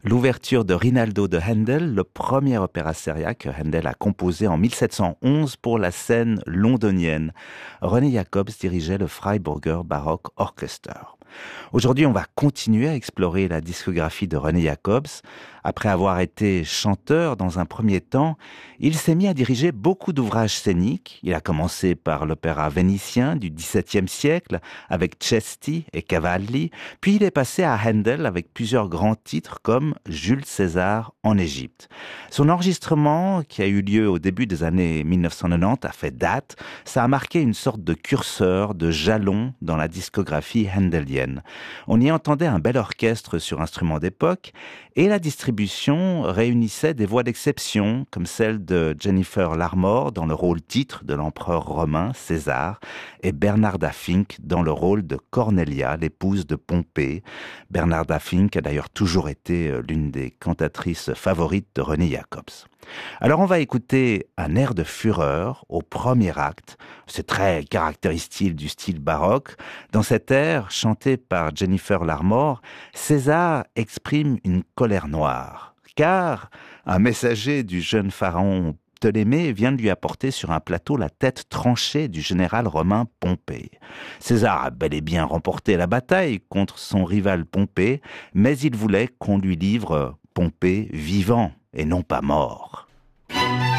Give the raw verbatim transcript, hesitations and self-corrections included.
L'ouverture de Rinaldo de Handel, le premier opéra seria que Handel a composé en mille sept cent onze pour la scène londonienne. René Jacobs dirigeait le Freiburger Baroque Orchester. Aujourd'hui, on va continuer à explorer la discographie de René Jacobs. Après avoir été chanteur dans un premier temps, il s'est mis à diriger beaucoup d'ouvrages scéniques. Il a commencé par l'opéra vénitien du dix-septième siècle avec Cesti et Cavalli, puis il est passé à Handel avec plusieurs grands titres comme Jules César en Égypte. Son enregistrement, qui a eu lieu au début des années mille neuf cent quatre-vingt-dix, a fait date. Ça a marqué une sorte de curseur, de jalon dans la discographie handelienne. On y entendait un bel orchestre sur instruments d'époque et la distribution réunissait des voix d'exception comme celle de Jennifer Larmore dans le rôle titre de l'empereur romain César et Bernarda Fink dans le rôle de Cornelia, l'épouse de Pompée. Bernarda Fink a d'ailleurs toujours été l'une des cantatrices favorites de René Jacobs. Alors on va écouter un air de fureur au premier acte. C'est très caractéristique du style baroque. Dans cet air, chanté par Jennifer Larmore, César exprime une colère noire. Car un messager du jeune pharaon Ptolémée vient de lui apporter sur un plateau la tête tranchée du général romain Pompée. César a bel et bien remporté la bataille contre son rival Pompée, mais il voulait qu'on lui livre Pompée vivant et non pas mort.